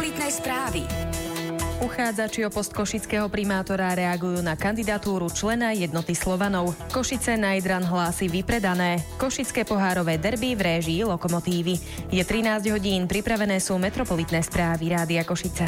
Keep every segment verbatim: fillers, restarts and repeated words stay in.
Metropolitné správy. Uchádzači o post košického primátora reagujú na kandidatúru člena Jednoty Slovanov. Košice Najdran hlási vypredané. Košické pohárové derby v réžii Lokomotívy. Je trinásť hodín, pripravené sú Metropolitné správy Rádia Košice.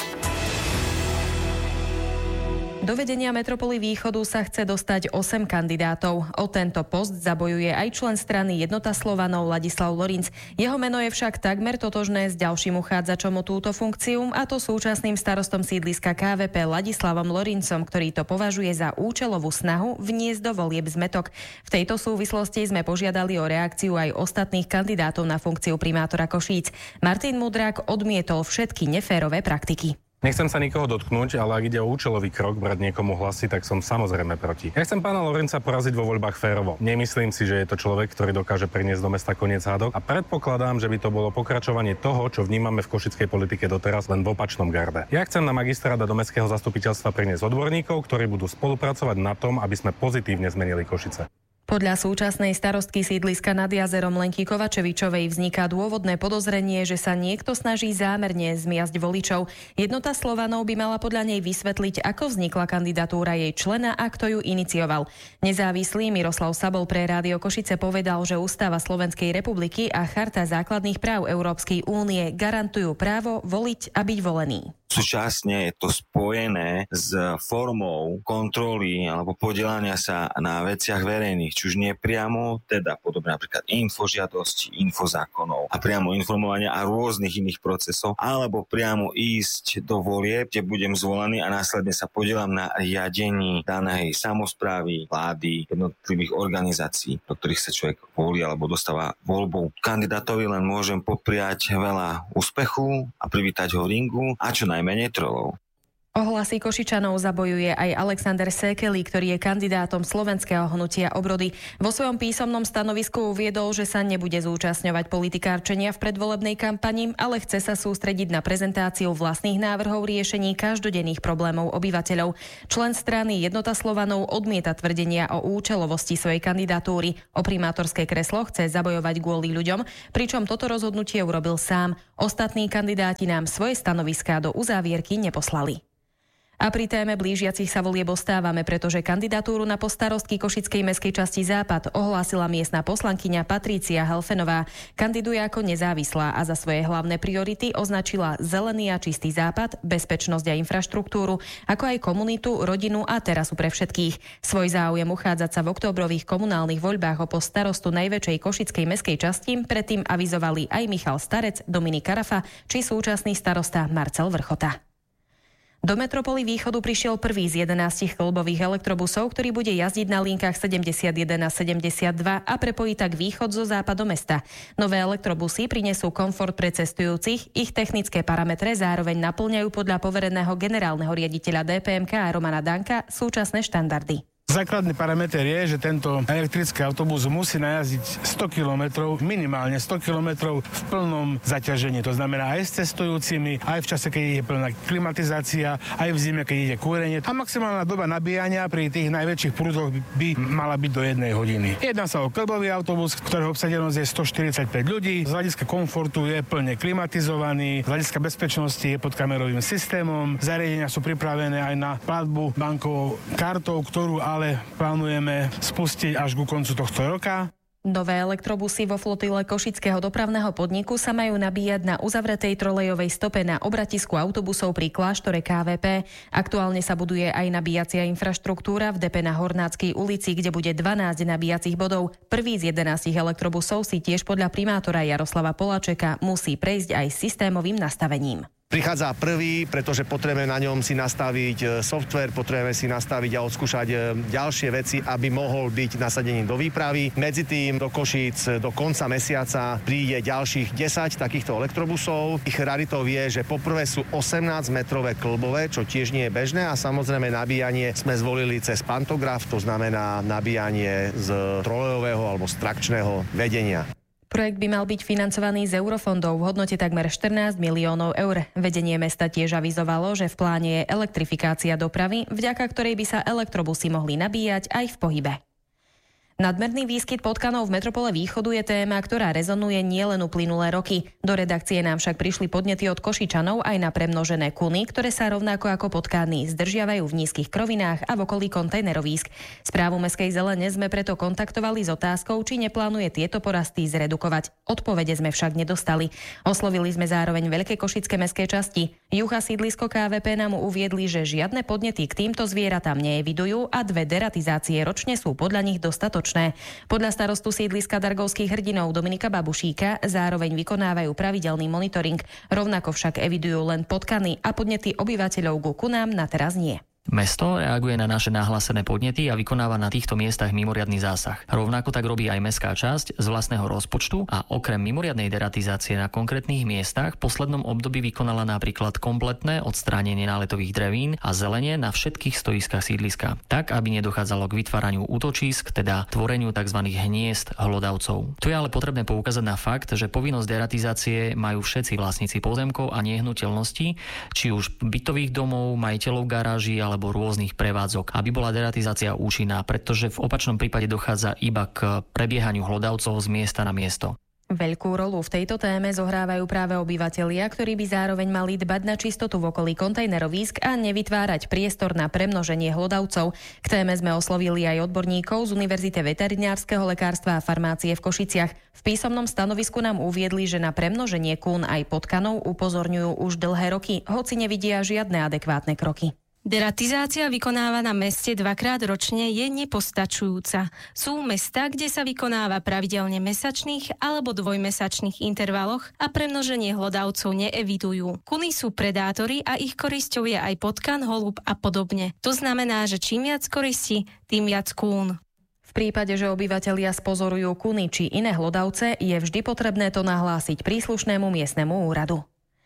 Do vedenia Metropoly Východu sa chce dostať osem kandidátov. O tento post zabojuje aj člen strany Jednota Slovanov Ladislav Lorinc. Jeho meno je však takmer totožné s ďalším uchádzačom o túto funkciu, a to súčasným starostom sídliska ká vé pé Ladislavom Lorincom, ktorý to považuje za účelovú snahu vniesť do volieb zmätok. V tejto súvislosti sme požiadali o reakciu aj ostatných kandidátov na funkciu primátora Košíc. Martin Mudrák odmietol všetky neférové praktiky. Nechcem sa nikoho dotknúť, ale ak ide o účelový krok brať niekomu hlasy, tak som samozrejme proti. Ja chcem pána Lorenca poraziť vo voľbách férovo. Nemyslím si, že je to človek, ktorý dokáže priniesť do mesta koniec hádok, a predpokladám, že by to bolo pokračovanie toho, čo vnímame v košickej politike doteraz, len v opačnom garde. Ja chcem na magistrát a do mestského zastupiteľstva priniesť odborníkov, ktorí budú spolupracovať na tom, aby sme pozitívne zmenili Košice. Podľa súčasnej starostky sídliska nad jazerom Lenky Kovačevičovej vzniká dôvodné podozrenie, že sa niekto snaží zámerne zmiasť voličov. Jednota Slovanov by mala podľa nej vysvetliť, ako vznikla kandidatúra jej člena a kto ju inicioval. Nezávislý Miroslav Sabol pre Rádio Košice povedal, že Ústava Slovenskej republiky a Charta základných práv Európskej únie garantujú právo voliť a byť volený. Súčasne je to spojené s formou kontroly alebo podielania sa na veciach verejných, či už nie priamo, teda podobne napríklad infožiadosti, infozákonov a priamo informovania a rôznych iných procesov, alebo priamo ísť do volieb, kde budem zvolený a následne sa podielam na riadení danej samosprávy, vlády, jednotlivých organizácií, do ktorých sa človek volí alebo dostáva voľbou. Kandidátovi len môžem popriať veľa úspechu a privítať ho v ringu a čo najmenej trolov. Ohlasy Košičanov zabojuje aj Alexander Sekely, ktorý je kandidátom Slovenského hnutia Obrody. Vo svojom písomnom stanovisku uviedol, že sa nebude zúčastňovať politikárčenia v predvolebnej kampani, ale chce sa sústrediť na prezentáciu vlastných návrhov riešení každodenných problémov obyvateľov. Člen strany Jednota Slovanov odmieta tvrdenia o účelovosti svojej kandidatúry. O primátorské kreslo chce zabojovať kvôli ľuďom, pričom toto rozhodnutie urobil sám. Ostatní kandidáti nám svoje stanoviská do uzávierky neposlali. A pri téme blížiacich sa volieb ostávame, pretože kandidatúru na post starostky Košickej mestskej časti Západ ohlásila miestna poslankyňa Patrícia Helfenová. Kandiduje ako nezávislá a za svoje hlavné priority označila zelený a čistý Západ, bezpečnosť a infraštruktúru, ako aj komunitu, rodinu a terasu pre všetkých. Svoj záujem uchádzať sa v októbrových komunálnych voľbách o post starostu najväčšej Košickej mestskej časti predtým avizovali aj Michal Starec, Dominik Karafa či súčasný starosta Marcel Vrchota. Do Metropoly Východu prišiel prvý z jedenástich kĺbových elektrobusov, ktorý bude jazdiť na linkách sedemdesiatjeden a sedemdesiatdva a prepojí tak východ zo západu mesta. Nové elektrobusy prinesú komfort pre cestujúcich, ich technické parametre zároveň naplňajú podľa povereného generálneho riaditeľa dé pé em ká Romana Danka súčasné štandardy. Základný parameter je, že tento elektrický autobus musí najazdiť sto kilometrov, minimálne sto kilometrov v plnom zaťažení. To znamená aj s cestujúcimi, aj v čase, keď ide plná klimatizácia, aj v zime, keď ide kúrenie. A maximálna doba nabíjania pri tých najväčších prúdoch by mala byť do jednej hodiny. Jedná sa o kĺbový autobus, ktorého obsadenosť je stoštyridsaťpäť ľudí. Z hľadiska komfortu je plne klimatizovaný, z hľadiska bezpečnosti je pod kamerovým systémom. Zariadenia sú pripravené aj na platbu bankovou kartou, ktorú ale ale plánujeme spustiť až ku koncu tohto roka. Nové elektrobusy vo flotile Košického dopravného podniku sa majú nabíjať na uzavretej trolejovej stope na obratisku autobusov pri kláštore ká vé pé. Aktuálne sa buduje aj nabíjacia infraštruktúra v depe na Hornáckej ulici, kde bude dvanásť nabíjacích bodov. Prvý z jedenástich elektrobusov si tiež podľa primátora Jaroslava Poláčeka musí prejsť aj systémovým nastavením. Prichádza prvý, pretože potrebujeme na ňom si nastaviť software, potrebujeme si nastaviť a odskúšať ďalšie veci, aby mohol byť nasadený do výpravy. Medzi tým do Košíc do konca mesiaca príde ďalších desať takýchto elektrobusov. Ich raritou je, že poprvé sú osemnásťmetrové kĺbové, čo tiež nie je bežné, a samozrejme nabíjanie sme zvolili cez pantograf, to znamená nabíjanie z trolejového alebo z trakčného vedenia. Projekt by mal byť financovaný z eurofondov v hodnote takmer štrnásť miliónov eur. Vedenie mesta tiež avizovalo, že v pláne je elektrifikácia dopravy, vďaka ktorej by sa elektrobusy mohli nabíjať aj v pohybe. Nadmerný výskyt potkanov v metropole Východu je téma, ktorá rezonuje nielen uplynulé roky. Do redakcie nám však prišli podnety od Košičanov aj na premnožené kuny, ktoré sa rovnako ako potkany zdržiavajú v nízkych krovinách a v okolí kontajnerovísk. Správu Mestskej zelene sme preto kontaktovali s otázkou, či neplánuje tieto porasty zredukovať. Odpovede sme však nedostali. Oslovili sme zároveň veľké košické mestské časti. Juh a sídlisko ká vé pé nám uviedli, že žiadne podnety k týmto zvieratám neevidujú a dve deratizácie ročne sú podľa nich dostatočné. Podľa starostu sídliska Dargovských hrdinov Dominika Babušíka zároveň vykonávajú pravidelný monitoring, rovnako však evidujú len potkany a podnety obyvateľov ku kunám na teraz nie. Mesto reaguje na naše nahlásené podnety a vykonáva na týchto miestach mimoriadny zásah. Rovnako tak robí aj mestská časť z vlastného rozpočtu a okrem mimoriadnej deratizácie na konkrétnych miestach v poslednom období vykonala napríklad kompletné odstránenie náletových drevín a zelenie na všetkých stojiskách sídliska, tak aby nedochádzalo k vytváraniu útočísk, teda tvoreniu tzv. Hniezd hlodavcov. Tu je ale potrebné poukázať na fakt, že povinnosť deratizácie majú všetci vlastníci pozemkov a nehnuteľností, či už bytových domov, majiteľov garáží alebo alebo rôznych prevádzok, aby bola deratizácia účinná, pretože v opačnom prípade dochádza iba k prebiehaniu hlodavcov z miesta na miesto. Veľkú rolu v tejto téme zohrávajú práve obyvatelia, ktorí by zároveň mali dbať na čistotu v okolí kontajnerovísk a nevytvárať priestor na premnoženie hlodavcov. K téme sme oslovili aj odborníkov z Univerzity veterinárskeho lekárstva a farmácie v Košiciach. V písomnom stanovisku nám uviedli, že na premnoženie kún aj potkanov upozorňujú už dlhé roky, hoci nevidia žiadne adekvátne kroky. Deratizácia vykonávaná v meste dvakrát ročne je nepostačujúca. Sú mestá, kde sa vykonáva pravidelne mesačných alebo dvojmesačných intervaloch a premnoženie hlodavcov neevidujú. Kuny sú predátori a ich korisťou je aj potkan, holub a podobne. To znamená, že čím viac koristi, tým viac kún. V prípade, že obyvatelia spozorujú kuny či iné hlodavce, je vždy potrebné to nahlásiť príslušnému miestnemu úradu.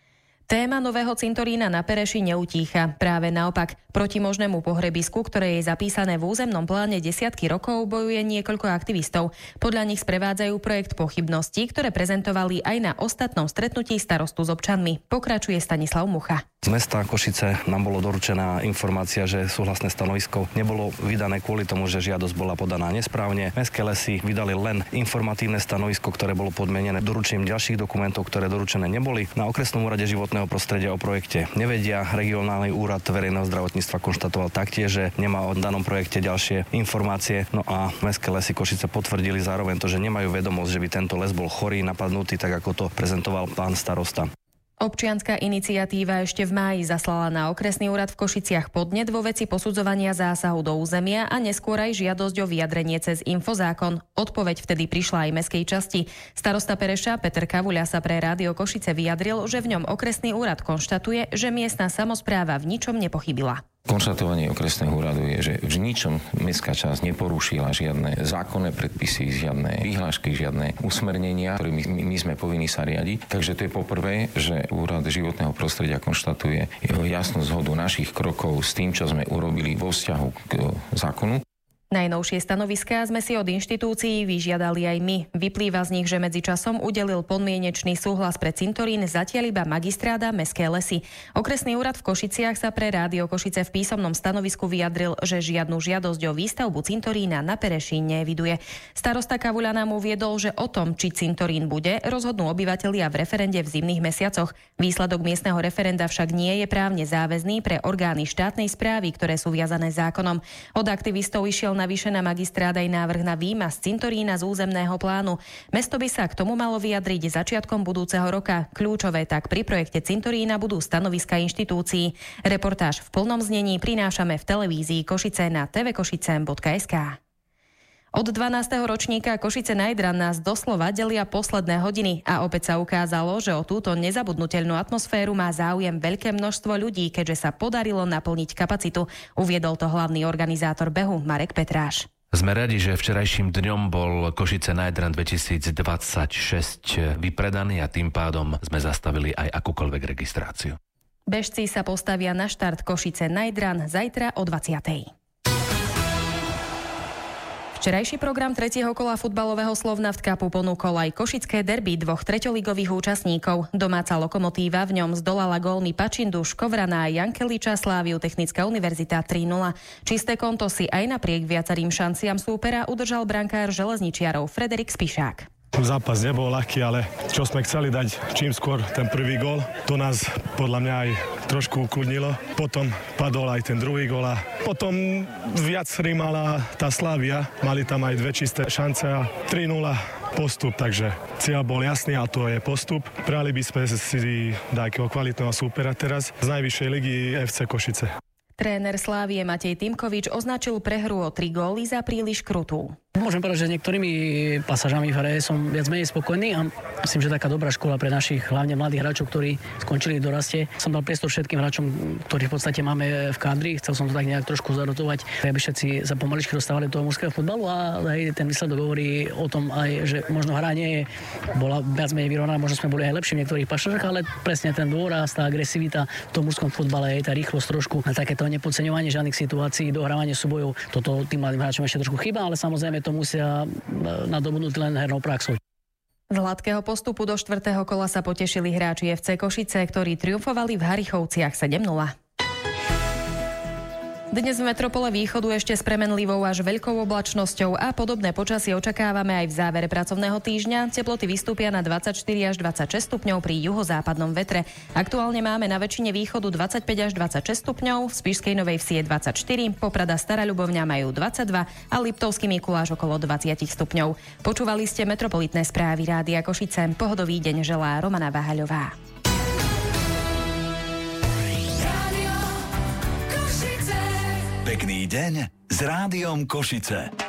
Téma nového cintorína na Pereši neutícha. Práve naopak, proti možnému pohrebisku, ktoré je zapísané v územnom pláne desiatky rokov, bojuje niekoľko aktivistov. Podľa nich sprevádzajú projekt pochybností, ktoré prezentovali aj na ostatnom stretnutí starostu s občanmi. Pokračuje Stanislav Mucha. Z mesta Košice nám bolo doručená informácia, že súhlasné stanovisko nebolo vydané kvôli tomu, že žiadosť bola podaná nesprávne. Mestské lesy vydali len informatívne stanovisko, ktoré bolo podmienené doručením ďalších dokumentov, ktoré doručené neboli. Na okresnom úrade životného prostredia o projekte nevedia. Regionálny úrad verejného zdravotníctva konštatoval taktiež, že nemá o danom projekte ďalšie informácie. No a Mestské lesy Košice potvrdili zároveň to, že nemajú vedomosť, že by tento les bol chorý, napadnutý, tak ako to prezentoval pán starosta. Občianska iniciatíva ešte v máji zaslala na okresný úrad v Košiciach podnet vo veci posudzovania zásahu do územia a neskôr aj žiadosť o vyjadrenie cez infozákon. Odpoveď vtedy prišla aj mestskej časti. Starosta Pereša Peter Kavuľa sa pre Rádio Košice vyjadril, že v ňom okresný úrad konštatuje, že miestna samospráva v ničom nepochybila. Konštatovanie okresného úradu je, že v ničom mestská časť neporušila žiadne zákonné predpisy, žiadne vyhlášky, žiadne usmernenia, ktorými my sme povinní sa riadiť. Takže to je poprvé, že úrad životného prostredia konštatuje jasnú zhodu našich krokov s tým, čo sme urobili vo vzťahu k zákonu. Najnovšie stanoviská sme si od inštitúcií vyžiadali aj my. Vyplýva z nich, že medzičasom udelil podmienečný súhlas pre cintorín zatiaľ iba magistráda Mestské lesy. Okresný úrad v Košiciach sa pre Rádio Košice v písomnom stanovisku vyjadril, že žiadnu žiadosť o výstavbu cintorína na Pereši neeviduje. Starosta Kavuľa nám uviedol, že o tom, či cintorín bude, rozhodnú obyvatelia v referende v zimných mesiacoch. Výsledok miestneho referenda však nie je právne záväzný pre orgány štátnej správy, ktoré sú viazané zákonom. Od aktivistov išiel navyše na magistráda aj návrh na výmaz cintorína z územného plánu. Mesto by sa k tomu malo vyjadriť začiatkom budúceho roka. Kľúčové tak pri projekte cintorína budú stanoviska inštitúcií. Reportáž v plnom znení prinášame v televízii Košice na tvkošice bodka es ká. Od dvanásteho ročníka Košice Night Run nás doslova delia posledné hodiny a opäť sa ukázalo, že o túto nezabudnuteľnú atmosféru má záujem veľké množstvo ľudí, keďže sa podarilo naplniť kapacitu. Uviedol to hlavný organizátor behu Marek Petráš. Sme radi, že včerajším dňom bol Košice Night Run dvetisícdvadsaťšesť vypredaný a tým pádom sme zastavili aj akúkoľvek registráciu. Bežci sa postavia na štart Košice Night Run zajtra o dvadsiatej. Včerajší program tretieho kola futbalového Slovnaft Cupu ponúkol aj košické derby dvoch treťoligových účastníkov. Domáca Lokomotíva v ňom zdolala gólmi Pačindu, Škovrana a Jankeliča Sláviu Technická univerzita tri nula. Čisté konto si aj napriek viacerým šanciam súpera udržal brankár železničiarov Frederik Spišák. Zápas nebol ľahký, ale čo sme chceli dať čím skôr ten prvý gól, to nás podľa mňa aj trošku ukludnilo. Potom padol aj ten druhý gól a potom viac mala tá Slavia, mali tam aj dve čisté šance a tri nula postup, takže cieľ bol jasný a to je postup. Prali by sme si nejakého kvalitného súpera teraz z najvyššej ligy ef cé Košice. Tréner Slávie Matej Timkovič označil prehru o tri góly za príliš krutú. Môžem povedať, že s niektorými pasážami v hre som viac menej spokojný a myslím, že taká dobrá škola pre našich hlavne mladých hráčov, ktorí skončili v doraste. Som dal priestor všetkým hráčom, ktorých v podstate máme v kádri. Chcel som to tak nejak trošku zarotovať, aby všetci sa pomaličky dostávali do toho mužského futbalu a aj ten výsledok hovorí o tom aj, že možno hra nie bola viac menej vyrovnaná, možno sme boli aj lepší v niektorých pasážach, ale presne ten dôraz, tá agresivita v tom mužskom futbale, aj tá rýchlosť trošku, na takéto nepodceňovanie žiadnych situácií, dohrávanie súbojov. Toto tým mladým hráčom ešte trošku chýba, ale samozrejme to musia nadobudnúť len hernou praxou. Z hladkého postupu do štvrtého kola sa potešili hráči ef cé Košice, ktorí triumfovali v Harichovciach sedem nula. Dnes v metropole východu ešte s premenlivou až veľkou oblačnosťou a podobné počasie očakávame aj v závere pracovného týždňa. Teploty vystúpia na dvadsaťštyri až dvadsaťšesť stupňov pri juhozápadnom vetre. Aktuálne máme na väčšine východu dvadsaťpäť až dvadsaťšesť stupňov, v Spišskej Novej Vsi je dvadsaťštyri, Poprada Stará Ľubovňa majú dvadsaťdva a Liptovský Mikuláš okolo dvadsať stupňov. Počúvali ste metropolitné správy Rádia Košice. Pohodový deň želá Romana Váhaľová. Pekný deň s Rádiom Košice.